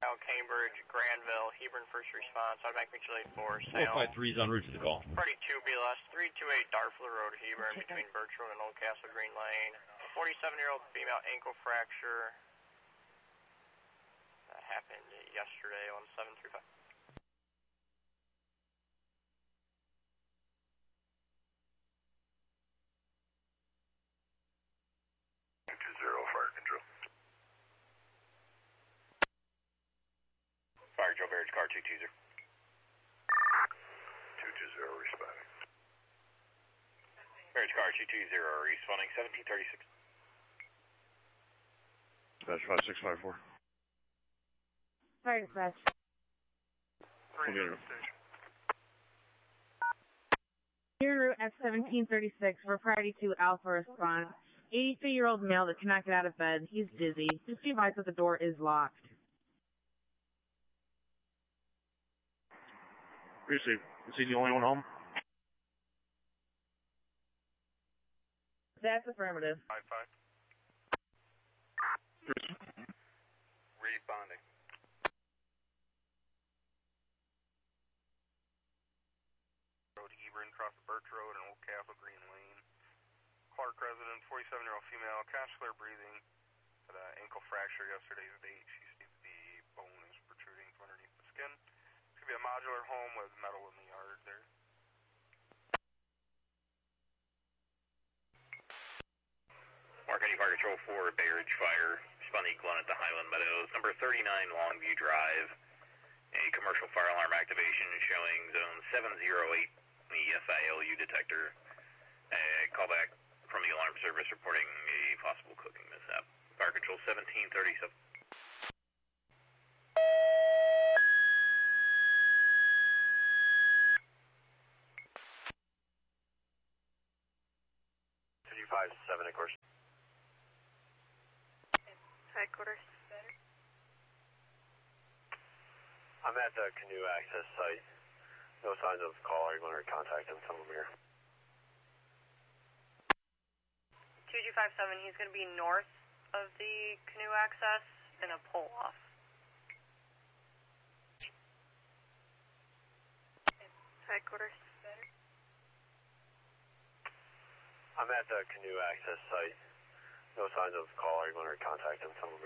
Cambridge, Granville, Hebron first response, automatic mutual aid 4, Salem. 453 is en route to the call. Party 2 BLS, 328 Darfler Road, Hebron, between Birch Road and Old Castle Green Lane. 47-year-old female ankle fracture. That happened yesterday on 735. Fire control. Fire Joe Barrage, car 220. 220 responding. Barrage car 220, responding 1736. Dispatch 5654. Fire dispatch. You're en route F-1736 for priority 2 Alpha response. 83-year-old male that cannot get out of bed. He's dizzy. Just be advised that the door is locked. Receive. Is he the only one home? That's affirmative. 5-5. Responding. Road Hebron, across the Birch Road and Old Castle Green Lane. Clark resident, 47-year-old female, consular breathing, had an ankle fracture yesterday's date. She sees the bone is protruding from underneath the skin. It's going to be a modular home with metal in the yard there. Mark Eddie Fire Control 4, Bay Ridge Fire, responding equal at the Highland Meadows, number 39 Longview Drive. A commercial fire alarm activation showing zone 708, the SILU detector. Call back from the alarm service reporting a possible cooking mishap. Fire Control 1737. Of course. Headquarters. I'm at the canoe access site. No signs of call. Are you going to contact him? Tell him here. 2257, he's going to be north of the canoe access in a pull-off. Headquarters. I'm at the canoe access site. No signs of call. Are you going to contact him? Tell him here.